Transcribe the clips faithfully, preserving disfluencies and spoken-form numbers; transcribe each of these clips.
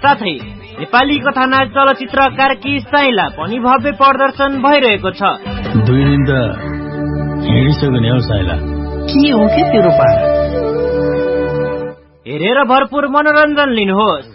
साथै नेपाली कथानाक चलचित्र कार्की साइला पनि भव्य प्रदर्शन भइरहेको छ। दुई दिन त हिँडिसक्यो नि हौ साइला। के हो के तेरो पारा? हेरेर भरपूर मनोरञ्जन लिनुहोस्।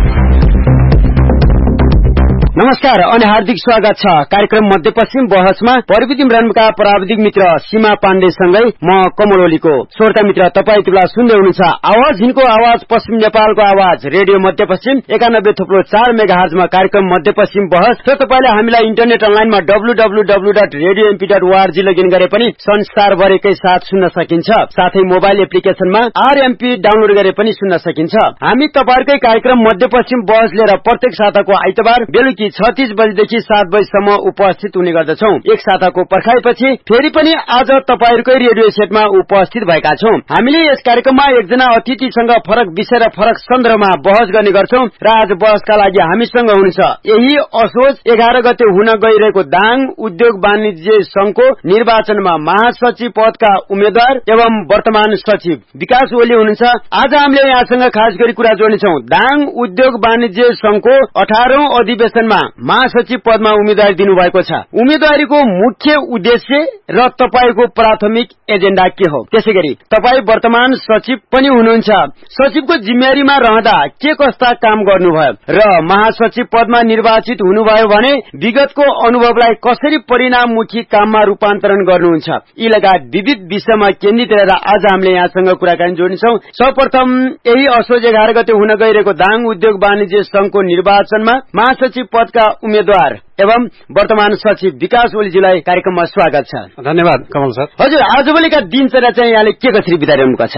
नमस्कार अनि हार्दिक स्वागत छ कार्यक्रम मध्यपश्चिम बहसमा। प्रविधि ब्रान्डका प्राविधिक मित्र सीमा पाण्डेसँगै म कमल ओलीको। श्रोता मित्र, तपाईँ यति बेला सुन्दै हुनुहुन्छ आवाज हिन्दको आवाज पश्चिम नेपालको आवाज रेडियो मध्यपश्चिम एकानब्बे थुप्रो चार मेगाहर्जमा कार्यक्रम मध्यपश्चिम बहस। र तपाईले हामीलाई इन्टरनेट अनलाइनमा W W W dot radio MP dot ORG login गरे पनि संसारभरिकै साथ सुन्न सकिन्छ। साथै मोबाइल एप्लिकेशनमा आरएमपी डाउनलोड गरे पनि सुन्न सकिन्छ। हामी तपाईहरुकै कार्यक्रम मध्यपश्चिम बहस लिएर प्रत्येक साताको आइतबार बेलुकी छत्तीस बजेदेखि सात बजेसम्म उपस्थित हुने गर्दछौं। एक साताको पर्खाइपछि फेरि पनि आज तपाईहरुकै रेडियो सेटमा उपस्थित भएका छौं। हामीले यस कार्यक्रममा एकजना अतिथिसँग फरक विषय र फरक सन्दर्भमा बहस गर्ने गर्छौं र आज बहसका लागि हामीसँग हुनुहुन्छ यही असोज एघार गते हुन गइरहेको दाङ उद्योग वाणिज्य संघको निर्वाचनमा महासचिव पदका उम्मेद्वार एवं वर्तमान सचिव विकास ओली हुनुहुन्छ। आज हामीले यहाँसँग खास गरी कुरा जोड्नेछौं दाङ उद्योग वाणिज्य संघको अठारौं अधिवेशनमा महासचिव पदमा उम्मेदवारी दिनुभएको छ। उम्मेदवारीको मुख्य उद्देश्य र तपाईको प्राथमिक एजेन्डा के हो? त्यसैगरी तपाई वर्तमान सचिव पनि हुनुहुन्छ। सचिवको जिम्मेवारीमा रहँदा के कस्ता काम गर्नुभयो र महासचिव पदमा निर्वाचित हुनुभयो भने विगतको अनुभवलाई कसरी परिणाममुखी काममा रूपान्तरण गर्नुहुन्छ? यी लगायत विविध विषयमा केन्द्रित रहेर आज हामीले यहाँसँग कुराकानी जोड्नेछौं। सर्वप्रथम यही असोज एघार गते हुन गइरहेको दाङ उद्योग वाणिज्य संघको निर्वाचनमा महासचिव पदका उम्मेद्वार एवं वर्तमान सचिव विकास ओलीजीलाई कार्यक्रममा स्वागत छ। धन्यवाद कमल सर। हजुर, आजभोलिका दिनचर्या चाहिँ यहाँले के कसरी बिताइरहनु भएको छ?